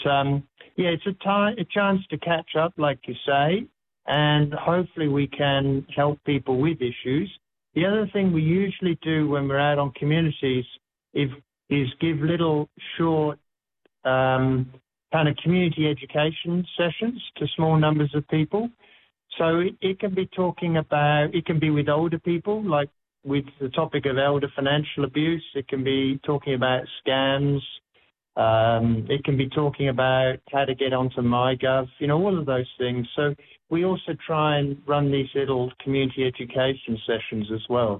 yeah, it's a chance to catch up, like you say, and hopefully we can help people with issues. The other thing we usually do when we're out on communities is give little short kind of community education sessions to small numbers of people. So it can be it can be with older people, like with the topic of elder financial abuse. It can be talking about scams. It can be talking about how to get onto MyGov, all of those things. So we also try and run these little community education sessions as well.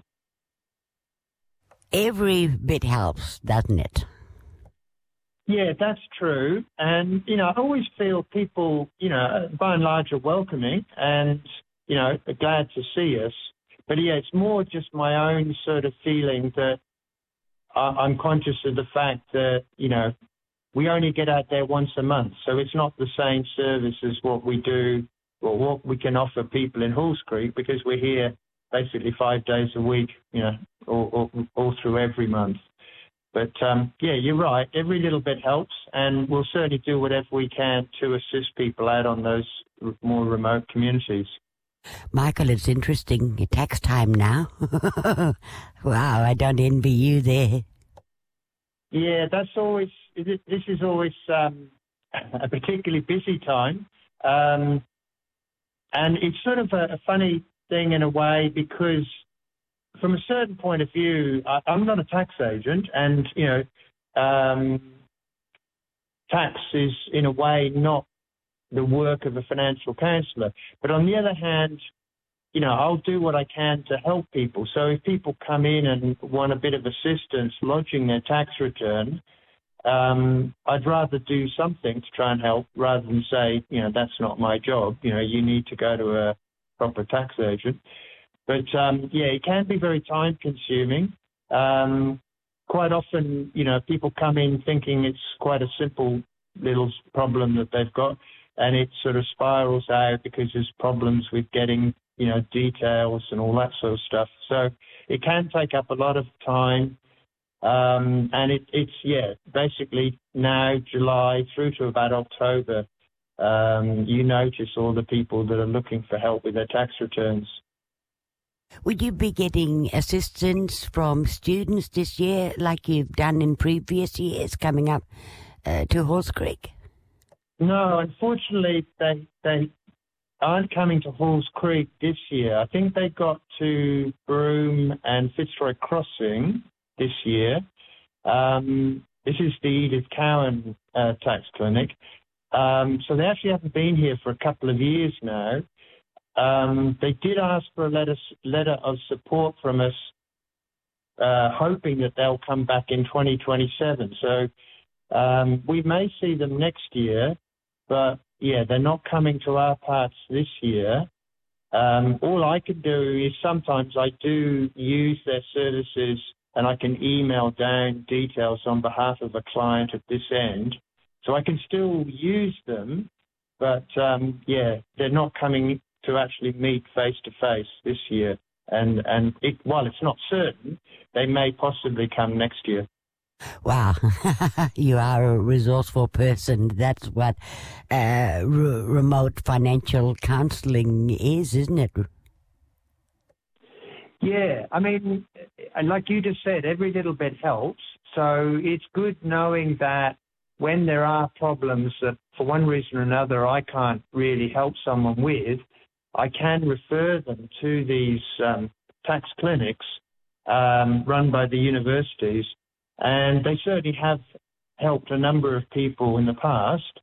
Every bit helps, doesn't it? Yeah, that's true. And, I always feel people, by and large are welcoming and, are glad to see us. But, yeah, it's more just my own sort of feeling that I'm conscious of the fact that, we only get out there once a month. So it's not the same service as what we do or what we can offer people in Halls Creek, because we're here basically 5 days a week, all through every month. But, yeah, you're right. Every little bit helps, and we'll certainly do whatever we can to assist people out on those more remote communities. Michael, it's interesting. Tax time now. Wow, I don't envy you there. Yeah, this is always a particularly busy time. And it's sort of a funny thing in a way, because from a certain point of view, I'm not a tax agent, and, tax is in a way not the work of a financial counsellor. But on the other hand, I'll do what I can to help people. So if people come in and want a bit of assistance lodging their tax return, I'd rather do something to try and help rather than say, that's not my job. You need to go to a proper tax agent. But, yeah, it can be very time consuming. Quite often, people come in thinking it's quite a simple little problem that they've got, and it sort of spirals out because there's problems with getting, details and all that sort of stuff. So it can take up a lot of time. And it's basically now July through to about October, you notice all the people that are looking for help with their tax returns. Would you be getting assistance from students this year like you've done in previous years coming up to Halls Creek? No, unfortunately, they aren't coming to Halls Creek this year. I think they got to Broome and Fitzroy Crossing this year. This is the Edith Cowan tax clinic. So they actually haven't been here for a couple of years now. They did ask for a letter of support from us, hoping that they'll come back in 2027. So we may see them next year, but yeah, they're not coming to our parts this year. All I can do is sometimes I do use their services, and I can email down details on behalf of a client at this end. So I can still use them, but yeah, they're not coming to actually meet face-to-face this year. And while it's not certain, they may possibly come next year. Wow, you are a resourceful person. That's what remote financial counselling is, isn't it? Yeah, I mean, and like you just said, every little bit helps. So it's good knowing that when there are problems that for one reason or another I can't really help someone with, I can refer them to these tax clinics run by the universities, and they certainly have helped a number of people in the past.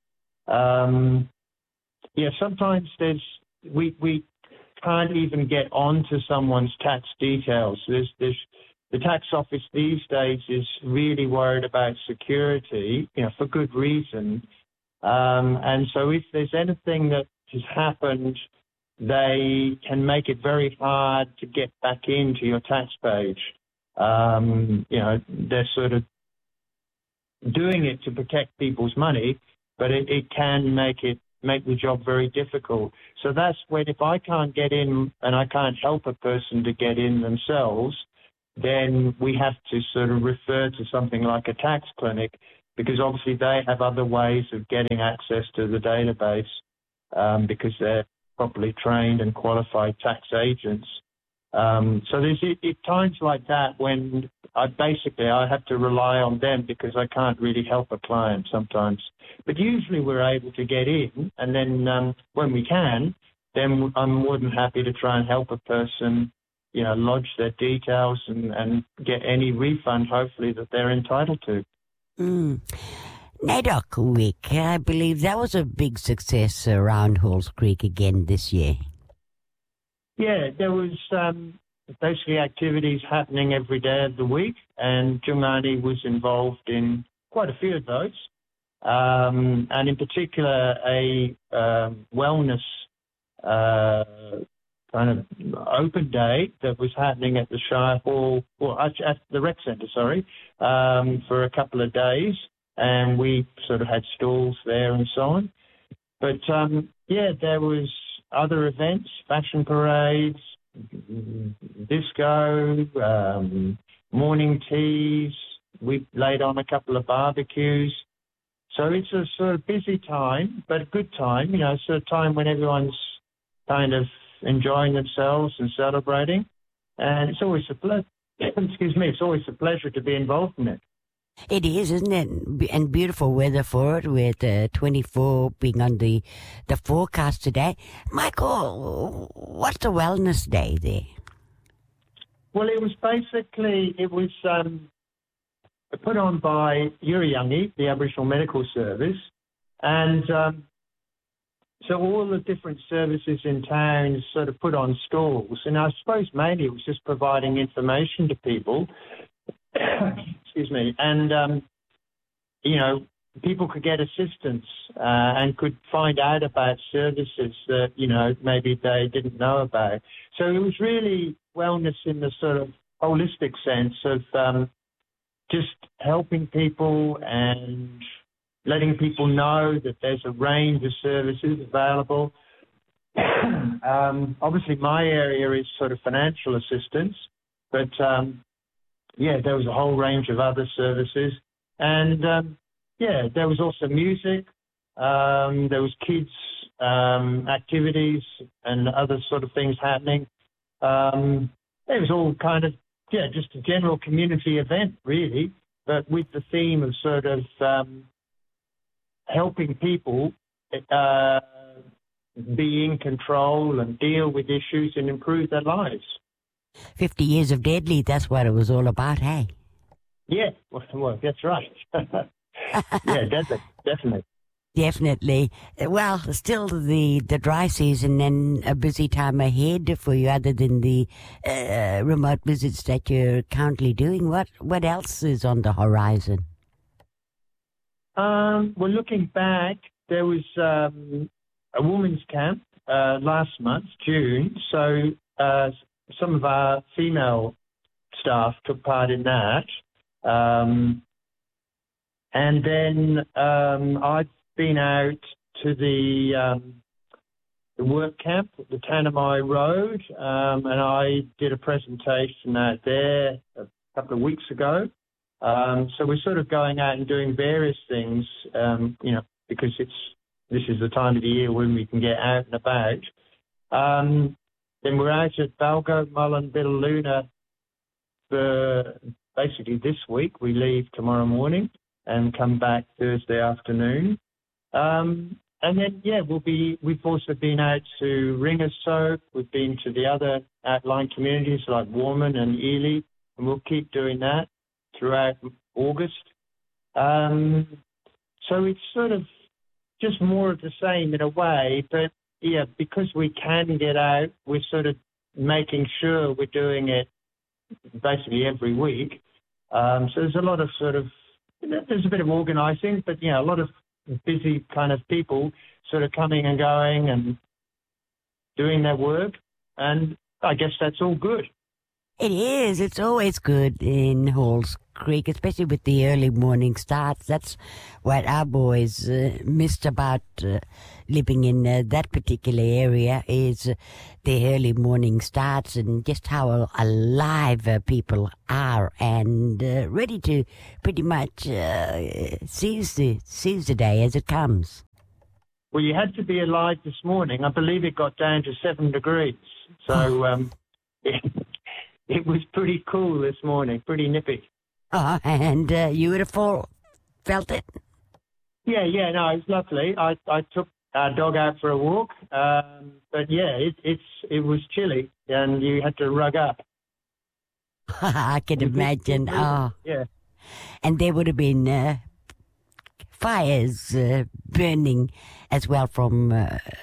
Yeah, sometimes we can't even get onto someone's tax details. The tax office these days is really worried about security, for good reason. And so if there's anything that has happened, they can make it very hard to get back into your tax page. They're sort of doing it to protect people's money, but it can make the job very difficult. So that's when, if I can't get in and I can't help a person to get in themselves, then we have to sort of refer to something like a tax clinic, because obviously they have other ways of getting access to the database because they're properly trained and qualified tax agents. So there's times like that when I have to rely on them because I can't really help a client sometimes. But usually we're able to get in, and then when we can, then I'm more than happy to try and help a person, lodge their details and get any refund, hopefully, that they're entitled to. NAIDOC Week, I believe that was a big success around Halls Creek again this year. Yeah, there was basically activities happening every day of the week, and Jungani was involved in quite a few of those. And in particular, a wellness kind of open day that was happening at the Shire Hall, at the Rec Centre, for a couple of days. And we sort of had stalls there and so on. But, there was other events, fashion parades, disco, morning teas. We laid on a couple of barbecues. So it's a sort of busy time, but a good time, sort of time when everyone's kind of enjoying themselves and celebrating. And it's always it's always a pleasure to be involved in it. It is, isn't it? And beautiful weather for it, with 24 being on the forecast today. Michael, what's the wellness day there? Well, it was put on by Yuriyangi, the Aboriginal Medical Service, and so all the different services in town sort of put on stalls, and I suppose mainly it was just providing information to people. Excuse me, and people could get assistance and could find out about services that maybe they didn't know about. So it was really wellness in the sort of holistic sense of just helping people and letting people know that there's a range of services available. Obviously, my area is sort of financial assistance, but there was a whole range of other services. And, there was also music. There was kids' activities and other sort of things happening. It was all kind of, just a general community event, really, but with the theme of sort of helping people be in control and deal with issues and improve their lives. 50 years of Deadly, that's what it was all about, hey? Yeah, well that's right. Yeah, definitely. Definitely. Well, still the dry season and a busy time ahead for you other than the remote visits that you're currently doing. What else is on the horizon? Well, looking back, there was a women's camp last month, June, so some of our female staff took part in that. And then I've been out to the work camp at the Tanami Road, and I did a presentation out there a couple of weeks ago. So we're sort of going out and doing various things, because this is the time of the year when we can get out and about. Then we're out at Balgo, Mullen, Biddaluna for basically this week. We leave tomorrow morning and come back Thursday afternoon. And then, we've also been out to Ringasoke. We've been to the other outlying communities like Warman and Ely, and we'll keep doing that throughout August. So it's sort of just more of the same in a way, but because we can get out, we're sort of making sure we're doing it basically every week. So there's a lot of there's a bit of organising, but a lot of busy kind of people sort of coming and going and doing their work, and I guess that's all good. It is. It's always good in Halls Creek, especially with the early morning starts. That's what our boys missed about living in that particular area is the early morning starts and just how alive people are and ready to pretty much seize the day as it comes. Well, you had to be alive this morning. I believe it got down to 7 degrees. So it was pretty cool this morning, pretty nippy. Oh, and you would have felt it? Yeah, no, it was lovely. I took our dog out for a walk, but yeah, it was chilly, and you had to rug up. I can imagine. Oh, yeah. And there would have been fires burning as well from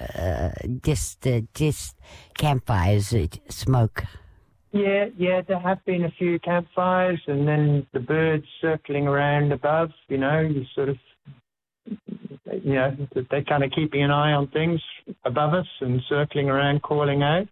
just campfires, smoke. Yeah, there have been a few campfires, and then the birds circling around above. You sort of, they're kind of keeping an eye on things above us and circling around, calling out.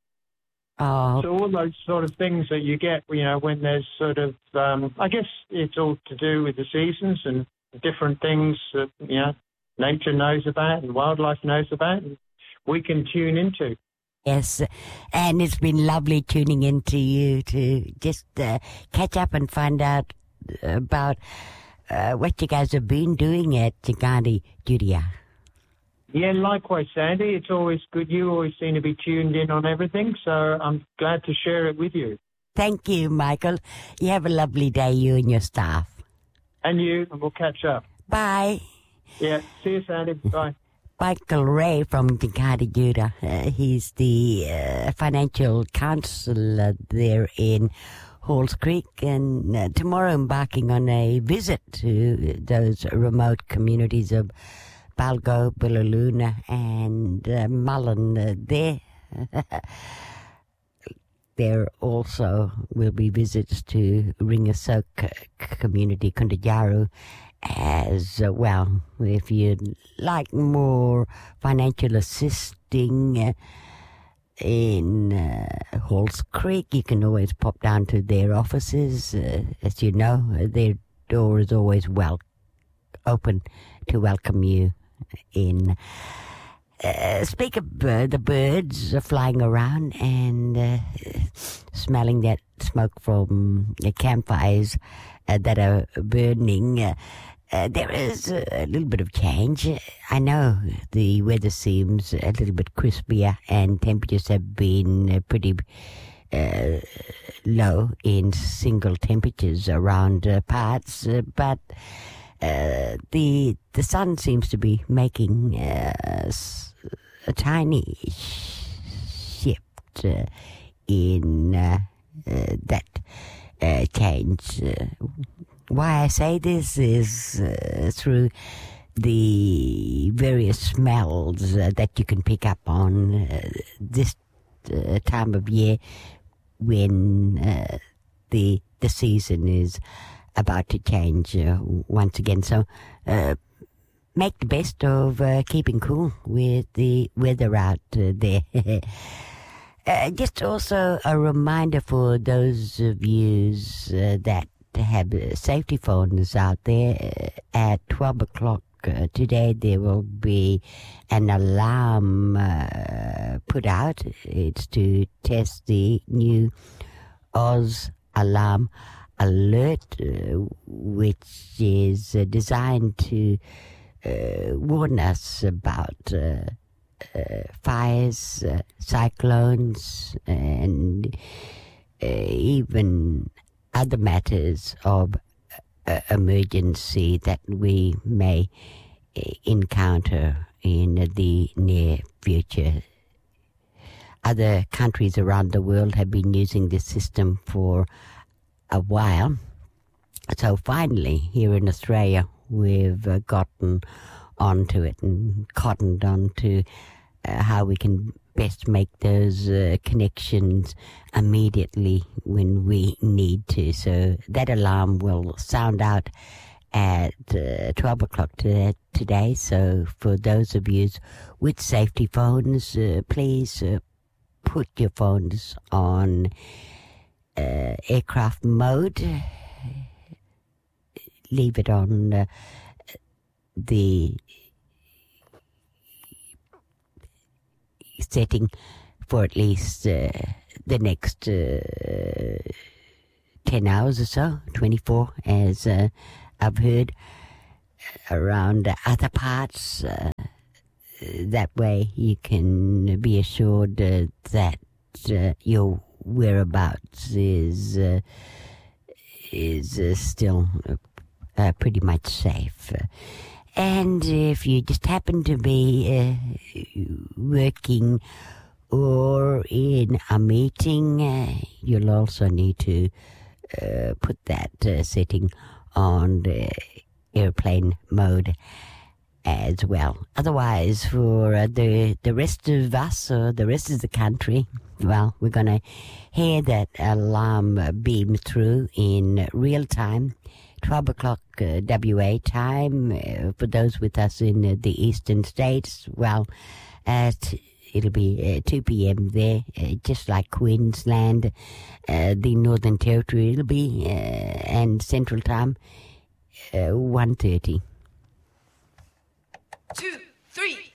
Oh. So all those sort of things that you get, when there's sort of, I guess it's all to do with the seasons and different things that, nature knows about and wildlife knows about, and we can tune into. Yes, and it's been lovely tuning into you to just catch up and find out about what you guys have been doing at Tingadi Judia. Yeah, likewise, Sandy. It's always good. You always seem to be tuned in on everything, so I'm glad to share it with you. Thank you, Michael. You have a lovely day, you and your staff. And you, and we'll catch up. Bye. Yeah, see you, Sandy. Bye. Michael Ray from Tingadi Judia. He's the financial counselor there in Halls Creek, and tomorrow embarking on a visit to those remote communities of Balgo, Bullaluna, and Mullen. There also will be visits to Ringasok community, Kundajaru, as well. If you'd like more financial assisting in Halls Creek, you can always pop down to their offices. As you know, their door is always open to welcome you in. Speak of the birds flying around and smelling that smoke from the campfires that are burning. There is a little bit of change. I know the weather seems a little bit crispier and temperatures have been pretty low in single temperatures around parts, but the sun seems to be making a tiny shift in that change. Why I say this is through the various smells that you can pick up on this time of year when the season is about to change once again. So make the best of keeping cool with the weather out there. Just also a reminder for those of you that have safety phones out there. At 12 o'clock today, there will be an alarm put out. It's to test the new Oz Alarm Alert, which is designed to warn us about fires, cyclones, and even other matters of emergency that we may encounter in the near future. Other countries around the world have been using this system for a while. So finally, here in Australia, we've gotten onto it and cottoned onto how we can best make those connections immediately when we need to. So that alarm will sound out at 12 o'clock today. So for those of you with safety phones, please put your phones on aircraft mode. Leave it on the setting for at least the next 10 hours or so, 24, as I've heard around other parts. That way you can be assured that your whereabouts is still pretty much safe. And if you just happen to be working or in a meeting, you'll also need to put that setting on the airplane mode as well. Otherwise, for the rest of us or the rest of the country, well, we're going to hear that alarm beam through in real time, 12 o'clock WA time. For those with us in the eastern states, well, it'll be 2 p.m. there, just like Queensland, the Northern Territory. It'll be, and Central Time, 1:30. 2, 3.